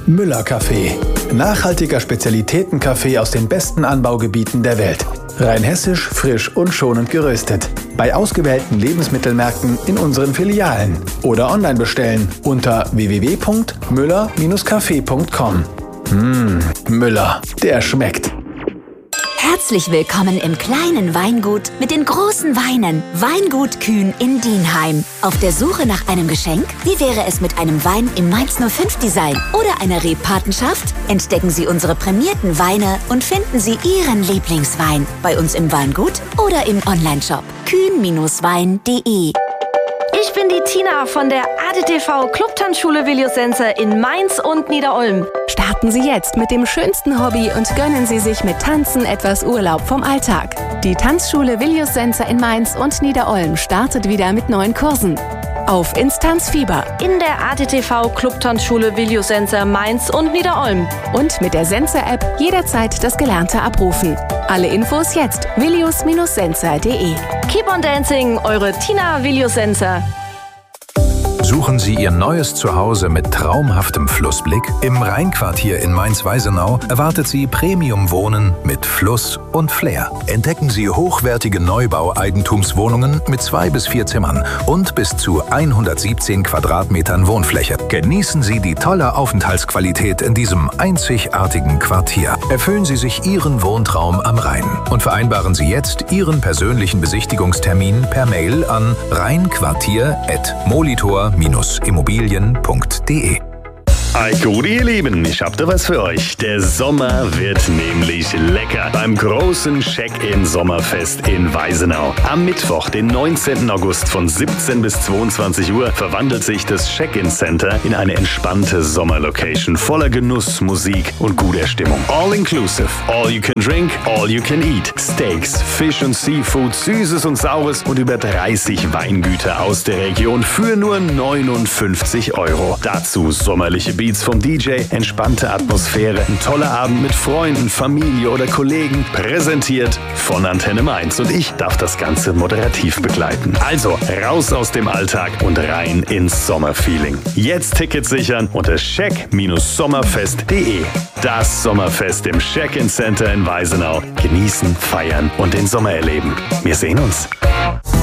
Müller Kaffee. Nachhaltiger Spezialitätenkaffee aus den besten Anbaugebieten der Welt. Rein hessisch, frisch und schonend geröstet. Bei ausgewählten Lebensmittelmärkten in unseren Filialen. Oder online bestellen unter www.müller-kaffee.com. Müller, der schmeckt. Herzlich willkommen im kleinen Weingut mit den großen Weinen. Weingut Kühn in Dienheim. Auf der Suche nach einem Geschenk? Wie wäre es mit einem Wein im Mainz 05 Design oder einer Rebpatenschaft? Entdecken Sie unsere prämierten Weine und finden Sie Ihren Lieblingswein bei uns im Weingut oder im Onlineshop kühn-wein.de. Ich bin die Tina von der ADTV Clubtanzschule Viljosenser in Mainz und Niederolm. Starten Sie jetzt mit dem schönsten Hobby und gönnen Sie sich mit Tanzen etwas Urlaub vom Alltag. Die Tanzschule Viljosenser in Mainz und Niederolm startet wieder mit neuen Kursen. Auf ins Tanzfieber. In der ADTV Clubtanzschule Viljosenser Mainz und Niederolm. Und mit der Senser-App jederzeit das Gelernte abrufen. Alle Infos jetzt viljos-senser.de. Keep on dancing, eure Tina Viljosenser. Suchen Sie Ihr neues Zuhause mit traumhaftem Flussblick? Im Rheinquartier in Mainz-Weisenau erwartet Sie Premium-Wohnen mit Fluss und Flair. Entdecken Sie hochwertige Neubau-Eigentumswohnungen mit 2 bis 4 Zimmern und bis zu 117 Quadratmetern Wohnfläche. Genießen Sie die tolle Aufenthaltsqualität in diesem einzigartigen Quartier. Erfüllen Sie sich Ihren Wohntraum am Rhein und vereinbaren Sie jetzt Ihren persönlichen Besichtigungstermin per Mail an rheinquartier@molitor-immobilien.de. Gut, ihr Lieben, ich hab da was für euch. Der Sommer wird nämlich lecker beim großen Check-in-Sommerfest in Weisenau. Am Mittwoch, den 19. August von 17 bis 22 Uhr verwandelt sich das Check-in-Center in eine entspannte Sommerlocation voller Genuss, Musik und guter Stimmung. All inclusive, all you can drink, all you can eat. Steaks, Fisch und Seafood, Süßes und Saures und über 30 Weingüter aus der Region für nur 59 €. Dazu sommerliche Beats vom DJ, entspannte Atmosphäre, ein toller Abend mit Freunden, Familie oder Kollegen, präsentiert von Antenne Mainz. Und ich darf das Ganze moderativ begleiten. Also raus aus dem Alltag und rein ins Sommerfeeling. Jetzt Tickets sichern unter check-sommerfest.de. Das Sommerfest im Check-in Center in Weisenau. Genießen, feiern und den Sommer erleben. Wir sehen uns.